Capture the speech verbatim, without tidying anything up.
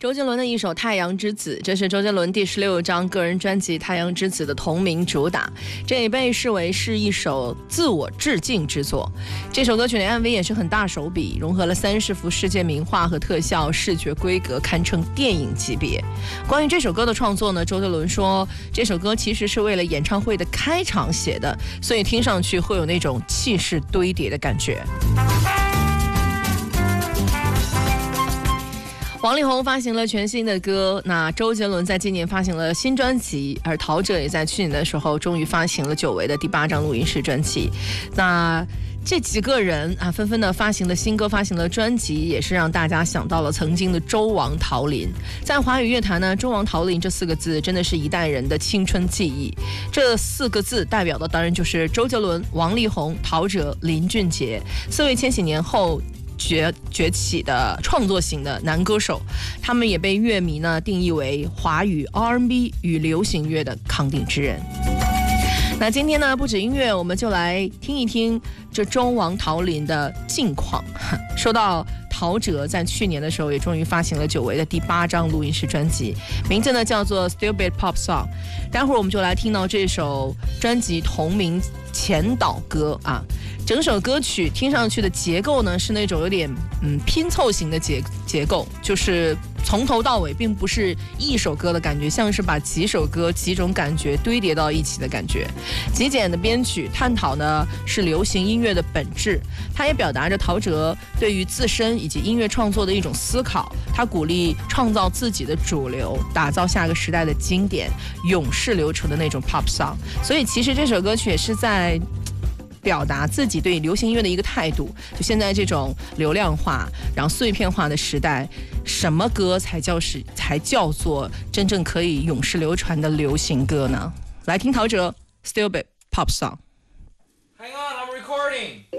周杰伦的一首《太阳之子》，这是周杰伦第十六张个人专辑《太阳之子》的同名主打，这也被视为是一首自我致敬之作。这首歌曲的 M V 也是很大手笔，融合了三十幅世界名画和特效，视觉规格堪称电影级别。关于这首歌的创作呢，周杰伦说，这首歌其实是为了演唱会的开场写的，所以听上去会有那种气势堆叠的感觉。王力宏发行了全新的歌，那周杰伦在今年发行了新专辑，而陶喆也在去年的时候终于发行了久违的第八张录音室专辑。那这几个人啊，纷纷的发行了新歌，发行了专辑，也是让大家想到了曾经的周王陶林。在华语乐坛呢，周王陶林这四个字真的是一代人的青春记忆。这四个字代表的当然就是周杰伦、王力宏、陶喆、林俊杰四位千禧年后崛崛起的创作型的男歌手，他们也被乐迷呢定义为华语 R and B 与流行乐的康定之人。那今天呢，不止音乐，我们就来听一听这周王陶林的近况。说到陶喆，在去年的时候也终于发行了久违的第八张录音室专辑，名字呢叫做 Stupid Pop Song。待会儿我们就来听到这首专辑同名前导歌啊。整首歌曲听上去的结构呢是那种有点嗯拼凑型的结结构，就是从头到尾并不是一首歌的感觉，像是把几首歌几种感觉堆叠到一起的感觉。极简的编曲探讨呢是流行音乐的本质，它也表达着陶喆对于自身以及音乐创作的一种思考。他鼓励创造自己的主流，打造下个时代的经典，永世流传的那种 pop song。所以其实这首歌曲也是在表达自己对流行音乐的一个态度。就现在这种流量化然后碎片化的时代，什么歌才叫是才叫做真正可以永世流传的流行歌呢？来听陶喆 Stupid Pop Song。 Hang on, I'm recording.